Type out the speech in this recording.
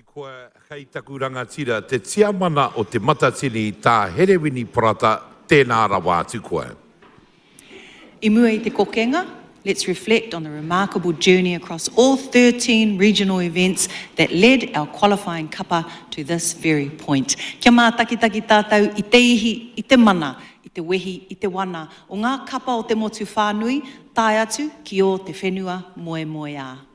Koe hei taku rangatira te tiamana o te matatini tā Herewini Porata tēnā rawa atu koe. I mua I te kokenga, let's reflect on the remarkable journey across all 13 regional events that led our qualifying kapa to this very point. Kia mā takitaki tātou I te ihi, I te mana, I te wehi, I te wana, o ngā kapa o te motu whānui, tae atu ki o te whenua moe moe a.